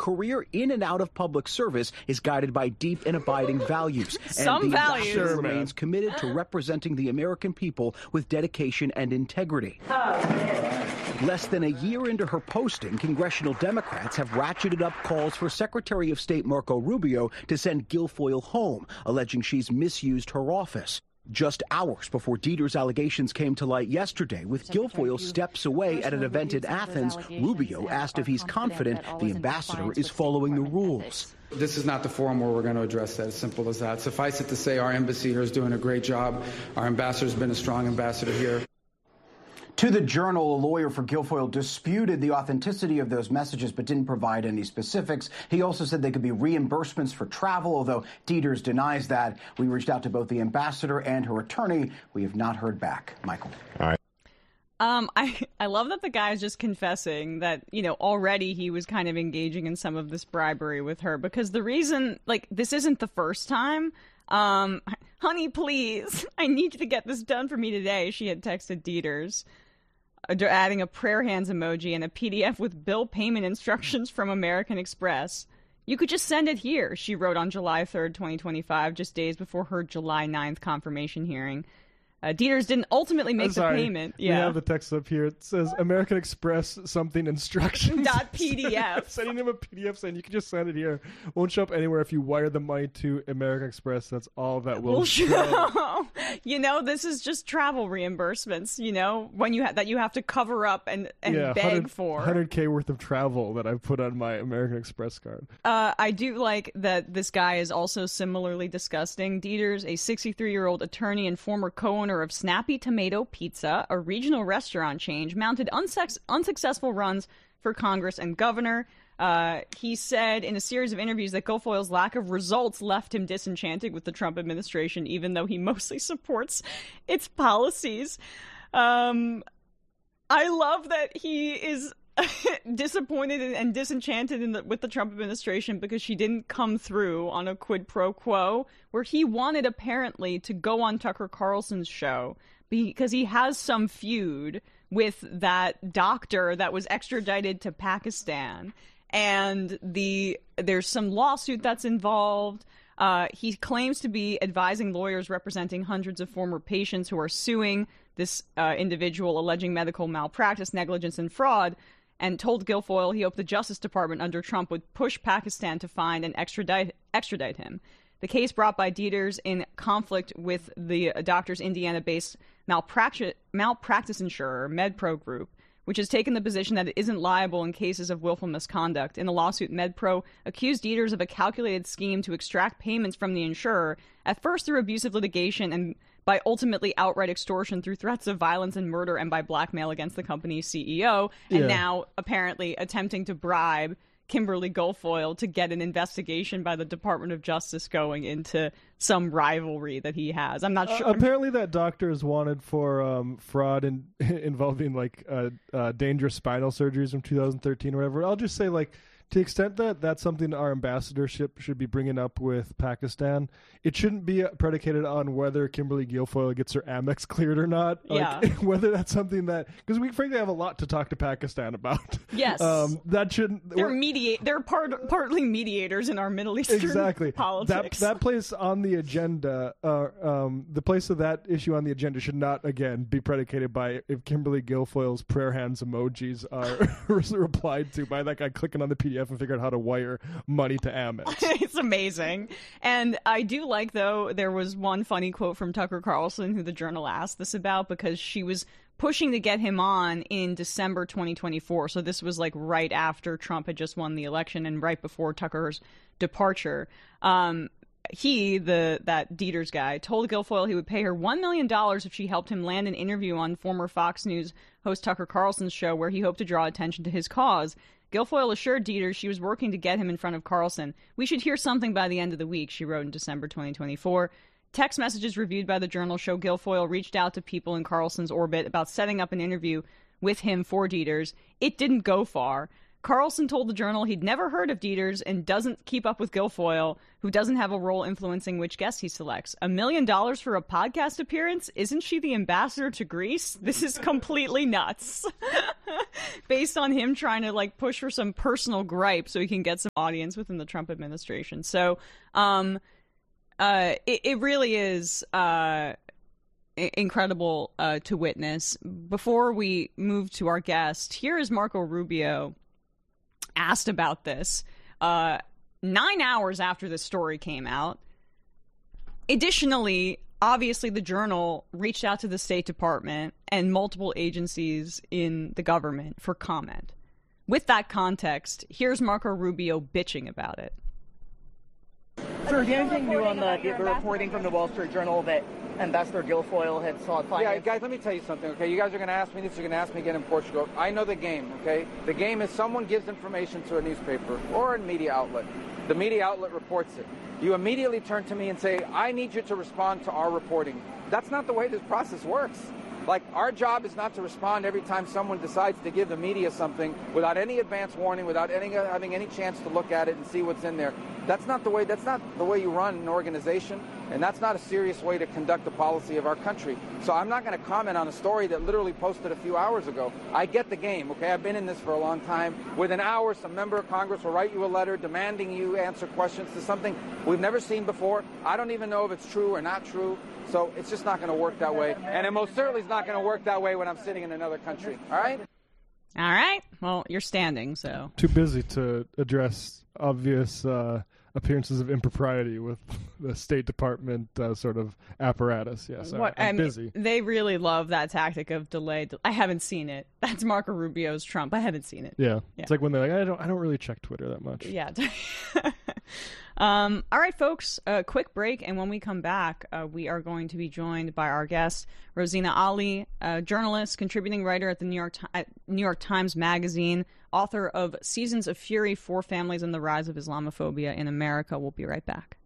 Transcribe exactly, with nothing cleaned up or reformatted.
career in and out of public service is guided by deep and abiding values. Some and the values. ambassador Sure, remains committed to representing the American people with dedication and integrity. Less than a year into her posting, congressional Democrats have ratcheted up calls for Secretary of State Marco Rubio to send Guilfoyle home, alleging she's misused her office. Just hours before Dieter's allegations came to light yesterday, with Guilfoyle steps away at an event in Athens, Rubio asked if he's confident the ambassador is following the rules. This is not the forum where we're going to address that, as simple as that. Suffice it to say our embassy here is doing a great job. Our ambassador's been a strong ambassador here. To the Journal, a lawyer for Guilfoyle disputed the authenticity of those messages but didn't provide any specifics. He also said they could be reimbursements for travel, although Dieters denies that. We reached out to both the ambassador and her attorney. We have not heard back. Michael. All right. Um, I, I love that the guy is just confessing that, you know, already he was kind of engaging in some of this bribery with her, because the reason, like, this isn't the first time. Um, honey, please, I need you to get this done for me today, she had texted Dieters, adding a prayer hands emoji and a P D F with bill payment instructions from American Express. You could just send it here, she wrote on July third, twenty twenty-five, just days before her July ninth confirmation hearing. Uh, Dieters didn't ultimately make I'm sorry. the payment. We Yeah. have the text up here. It says American Express something instructions. Dot P D F. Sending him a P D F saying you can just send it here. Won't show up anywhere if you wire the money to American Express. That's all that will Well, show. You know, this is just travel reimbursements, you know, when you ha- that you have to cover up and, and yeah, beg for. one hundred K worth of travel that I've put on my American Express card. Uh, I do like that this guy is also similarly disgusting. Dieters, a sixty-three-year-old attorney and former co-owner of Snappy Tomato Pizza, a regional restaurant chain, mounted unsex- unsuccessful runs for Congress and governor. Uh, he said in a series of interviews that Guilfoyle's lack of results left him disenchanted with the Trump administration, even though he mostly supports its policies. Um, I love that he is disappointed and disenchanted in the, with the Trump administration because she didn't come through on a quid pro quo, where he wanted apparently to go on Tucker Carlson's show because he has some feud with that doctor that was extradited to Pakistan. And the there's some lawsuit that's involved. Uh, he claims to be advising lawyers representing hundreds of former patients who are suing this uh, individual, alleging medical malpractice, negligence, and fraud, and told Guilfoyle he hoped the Justice Department under Trump would push Pakistan to find and extradite, extradite him. The case brought by Dieters in conflict with the doctor's Indiana-based malpractice, malpractice insurer, MedPro Group, which has taken the position that it isn't liable in cases of willful misconduct. In the lawsuit, MedPro accused Dieters of a calculated scheme to extract payments from the insurer, at first through abusive litigation and by ultimately outright extortion through threats of violence and murder and by blackmail against the company's C E O, and Yeah. now apparently attempting to bribe Kimberly Guilfoyle to get an investigation by the Department of Justice going into some rivalry that he has. I'm not Uh, sure. apparently, that doctor is wanted for um, fraud in, involving like uh, uh, dangerous spinal surgeries from two thousand thirteen or whatever. I'll just say, like, to the extent that that's something our ambassadorship should be bringing up with Pakistan, it shouldn't be predicated on whether Kimberly Guilfoyle gets her Amex cleared or not. Like, Yeah. whether that's something that, because we frankly have a lot to talk to Pakistan about. Yes. um, that shouldn't. They're mediate. They're part partly mediators in our Middle Eastern Exactly. politics. That that place on the agenda, uh, um, the place of that issue on the agenda should not again be predicated by if Kimberly Guilfoyle's prayer hands emojis are replied to by that guy clicking on the P D F and figuring out how to wire money to Amex. It's amazing. And I do like, though, there was one funny quote from Tucker Carlson, who the Journal asked this about, because she was pushing to get him on in December twenty twenty-four. So this was like right after Trump had just won the election and right before Tucker's departure. Um, he, the that Dieters guy, told Guilfoyle he would pay her one million dollars if she helped him land an interview on former Fox News host Tucker Carlson's show, where he hoped to draw attention to his cause. Guilfoyle assured Dieters she was working to get him in front of Carlson. We should hear something by the end of the week, she wrote in December twenty twenty-four. Text messages reviewed by the Journal show Guilfoyle reached out to people in Carlson's orbit about setting up an interview with him for Dieters. It didn't go far. Carlson told the Journal he'd never heard of Dieters and doesn't keep up with Guilfoyle, who doesn't have a role influencing which guests he selects. A million dollars for a podcast appearance? Isn't she the ambassador to Greece? This is completely nuts. Based on him trying to like push for some personal gripe so he can get some audience within the Trump administration. So um, uh, it, it really is uh, incredible uh, to witness. Before we move to our guest, here is Marco Rubio asked about this uh, nine hours after the story came out. Additionally, obviously, the Journal reached out to the State Department and multiple agencies in the government for comment. With that context, here's Marco Rubio bitching about it. Sir, do you have anything new on the, the reporting from the Wall Street Journal that Ambassador Guilfoyle had sought finance? Yeah, guys, let me tell you something, okay? You guys are going to ask me this, you're going to ask me again in Portugal. I know the game, okay? The game is someone gives information to a newspaper or a media outlet. The media outlet reports it. You immediately turn to me and say, I need you to respond to our reporting. That's not the way this process works. Like, our job is not to respond every time someone decides to give the media something without any advance warning, without any, having any chance to look at it and see what's in there. That's not the way, that's not the way you run an organization, and that's not a serious way to conduct the policy of our country. So I'm not going to comment on a story that literally posted a few hours ago. I get the game, okay? I've been in this for a long time. Within hours, some member of Congress will write you a letter demanding you answer questions to something we've never seen before. I don't even know if it's true or not true. So it's just not going to work that way. And it most certainly is not going to work that way when I'm sitting in another country. All right? All right. Well, you're standing, so. Too busy to address obvious uh, appearances of impropriety with the State Department uh, sort of apparatus. Yes, what, I'm I mean, busy. They really love that tactic of delay. I haven't seen it. That's Marco Rubio's Trump. I haven't seen it. Yeah. yeah. It's like when they're like, I don't, I don't really check Twitter that much. Yeah. Um, all right, folks, a quick break, and when we come back, uh, we are going to be joined by our guest, Rosina Ali, a journalist, contributing writer at the New York, at New York Times Magazine, author of Seasons of Fury, Four Families and the Rise of Islamophobia in America. We'll be right back.